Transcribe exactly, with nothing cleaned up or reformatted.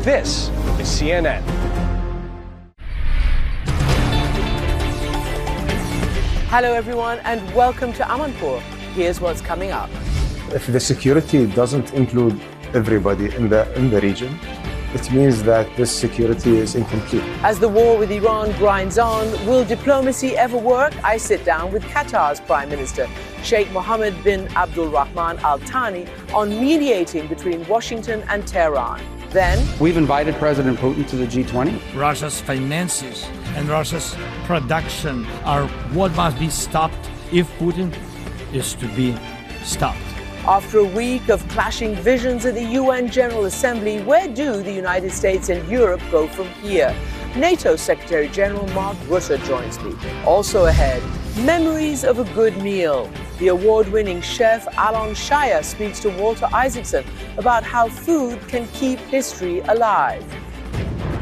This is C N N. Hello everyone and welcome to Amanpur. Here's what's coming up. If the security doesn't include everybody in the in the region, it means that this security is incomplete. As the war with Iran grinds on, will diplomacy ever work? I sit down with Qatar's Prime Minister, Sheikh Mohammed bin Abdul Rahman Al Thani, on mediating between Washington and Tehran. Then, we've invited President Putin to the G twenty. Russia's finances and Russia's production are what must be stopped if Putin is to be stopped. After a week of clashing visions at the U N General Assembly, where do the United States and Europe go from here? NATO Secretary General Mark Rutte joins me. Also ahead, memories of a good meal. The award-winning chef Alon Shaya speaks to Walter Isaacson about how food can keep history alive.